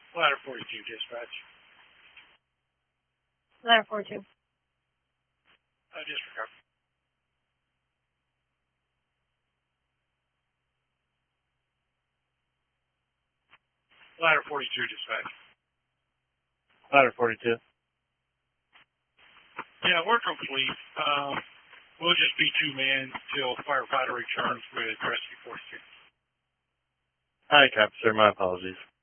Ladder 42, dispatch. Ladder 42. Disregard. Ladder 42, dispatch. Ladder 42. Yeah, we're complete. We'll just be 2 men till firefighter returns with rescue force. Hi, Captain, sir. My apologies.